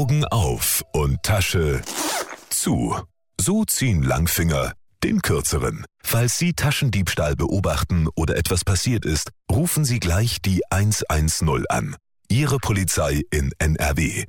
Augen auf und Tasche zu. So ziehen Langfinger den kürzeren. Falls Sie Taschendiebstahl beobachten oder etwas passiert ist, rufen Sie gleich die 110 an. Ihre Polizei in NRW.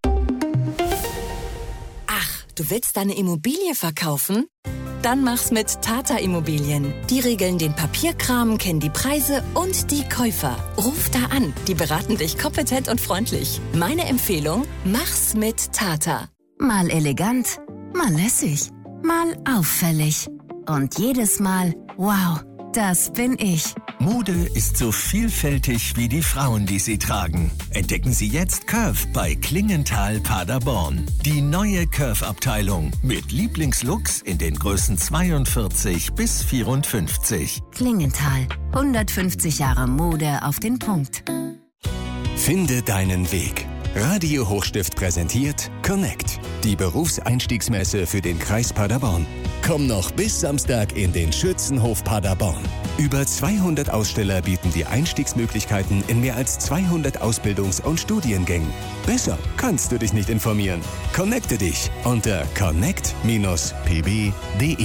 Ach, du willst deine Immobilie verkaufen? Dann mach's mit Tata Immobilien. Die regeln den Papierkram, kennen die Preise und die Käufer. Ruf da an, die beraten dich kompetent und freundlich. Meine Empfehlung, mach's mit Tata. Mal elegant, mal lässig, mal auffällig. Und jedes Mal, wow, das bin ich. Mode ist so vielfältig wie die Frauen, die sie tragen. Entdecken Sie jetzt Curve bei Klingenthal Paderborn. Die neue Curve-Abteilung mit Lieblingslooks in den Größen 42 bis 54. Klingenthal, 150 Jahre Mode auf den Punkt. Finde deinen Weg. Radio Hochstift präsentiert Connect, die Berufseinstiegsmesse für den Kreis Paderborn. Komm noch bis Samstag in den Schützenhof Paderborn. Über 200 Aussteller bieten dir Einstiegsmöglichkeiten in mehr als 200 Ausbildungs- und Studiengängen. Besser kannst du dich nicht informieren. Connecte dich unter connect-pb.de.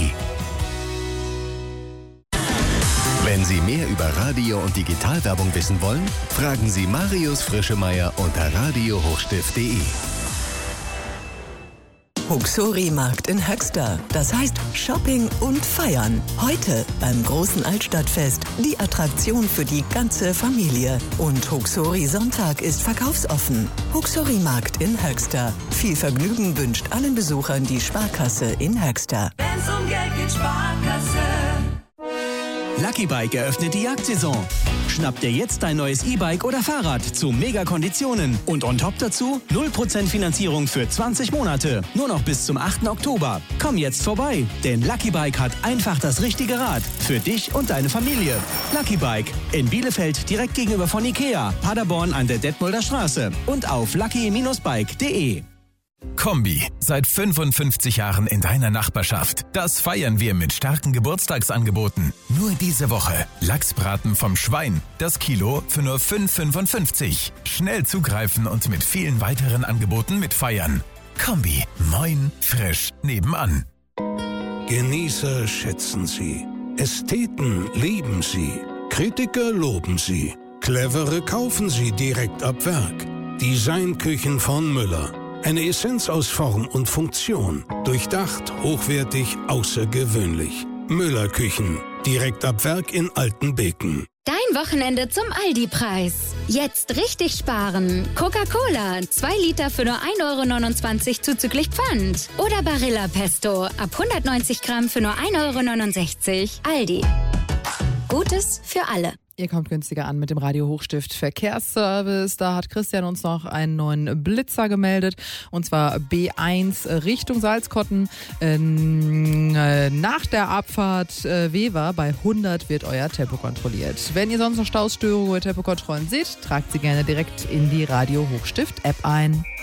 Wenn Sie mehr über Radio- und Digitalwerbung wissen wollen, fragen Sie Marius Frischemeier unter radiohochstift.de. Huxori-Markt in Höxter. Das heißt Shopping und Feiern. Heute beim großen Altstadtfest. Die Attraktion für die ganze Familie. Und Huxori-Sonntag ist verkaufsoffen. Huxori-Markt in Höxter. Viel Vergnügen wünscht allen Besuchern die Sparkasse in Höxter. Wenn's um Geld geht, Sparkasse. Lucky Bike eröffnet die Jagdsaison. Schnapp dir jetzt dein neues E-Bike oder Fahrrad zu Mega-Konditionen. Und on top dazu 0% Finanzierung für 20 Monate. Nur noch bis zum 8. Oktober. Komm jetzt vorbei, denn Lucky Bike hat einfach das richtige Rad. Für dich und deine Familie. Lucky Bike in Bielefeld direkt gegenüber von Ikea. Paderborn an der Detmolder Straße. Und auf lucky-bike.de. Kombi, seit 55 Jahren in deiner Nachbarschaft. Das feiern wir mit starken Geburtstagsangeboten. Nur diese Woche Lachsbraten vom Schwein. Das Kilo für nur 5,55. Schnell zugreifen und mit vielen weiteren Angeboten mitfeiern. Kombi, moin, frisch, nebenan. Genießer schätzen Sie. Ästheten lieben Sie. Kritiker loben Sie. Clevere kaufen Sie direkt ab Werk. Designküchen von Müller. Eine Essenz aus Form und Funktion. Durchdacht, hochwertig, außergewöhnlich. Müller Küchen. Direkt ab Werk in Altenbeken. Dein Wochenende zum Aldi-Preis. Jetzt richtig sparen. Coca-Cola, 2 Liter für nur 1,29 € zuzüglich Pfand. Oder Barilla Pesto, ab 190 Gramm für nur 1,69 €. Aldi. Gutes für alle. Ihr kommt günstiger an mit dem Radio Hochstift Verkehrsservice. Da hat Christian uns noch einen neuen Blitzer gemeldet. Und zwar B1 Richtung Salzkotten. Nach der Abfahrt Wever bei 100 wird euer Tempo kontrolliert. Wenn ihr sonst noch Stausstörungen oder Tempokontrollen seht, tragt sie gerne direkt in die Radio Hochstift App ein.